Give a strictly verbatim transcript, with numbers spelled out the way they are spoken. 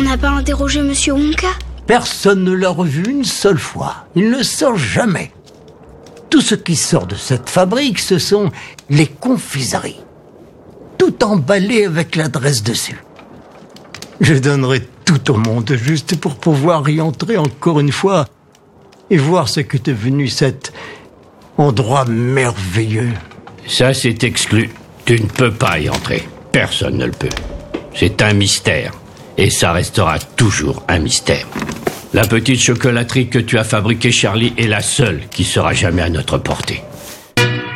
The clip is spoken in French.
n'a pas interrogé Monsieur Wonka? Personne ne l'a revu une seule fois. Il ne sort jamais. Tout ce qui sort de cette fabrique, ce sont les confiseries. Tout emballé avec l'adresse dessus. Je donnerais tout au monde juste pour pouvoir y entrer encore une fois et voir ce qu'est devenu cet endroit merveilleux. Ça, c'est exclu. Tu ne peux pas y entrer. Personne ne le peut. C'est un mystère. Et ça restera toujours un mystère. La petite chocolaterie que tu as fabriquée, Charlie, est la seule qui sera jamais à notre portée.